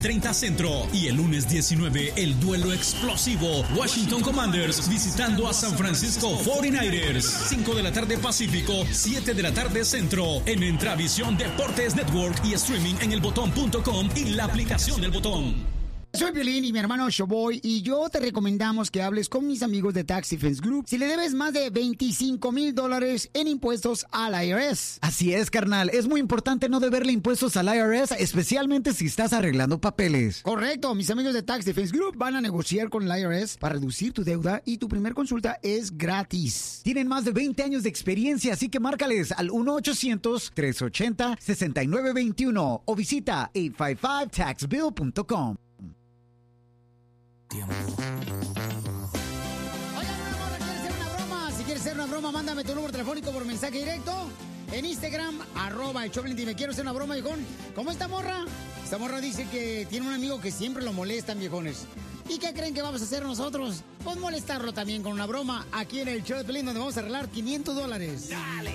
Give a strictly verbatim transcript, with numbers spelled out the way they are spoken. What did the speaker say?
treinta Centro. Y el lunes diecinueve, el duelo explosivo. Washington Commanders visitando a San Francisco cuarenta y nueve ers. cinco de la tarde Pacífico, siete de la tarde Centro. En Entravisión Deportes Network y streaming en el botón punto com y la aplicación del Botón. Soy Piolín y mi hermano Showboy, y yo te recomendamos que hables con mis amigos de Tax Defense Group si le debes más de veinticinco mil dólares en impuestos al I R S. Así es, carnal. Es muy importante no deberle impuestos al I R S, especialmente si estás arreglando papeles. Correcto. Mis amigos de Tax Defense Group van a negociar con el I R S para reducir tu deuda y tu primer consulta es gratis. Tienen más de veinte años de experiencia, así que márcales al uno ochocientos, tres ochenta, sesenta y nueve veintiuno o visita ocho cinco cinco tax bill punto com. Tiempo. Oye, mi amor, ¿quieres hacer una broma? Si quieres hacer una broma, mándame tu número telefónico por mensaje directo. En Instagram, arroba el Choplin, dime, quiero hacer una broma, viejón. ¿Cómo esta morra? Esta morra dice que tiene un amigo que siempre lo molestan, viejones. ¿Y qué creen que vamos a hacer nosotros? Pues molestarlo también con una broma aquí en el Choplin, donde vamos a arreglar quinientos dólares. ¡Dale!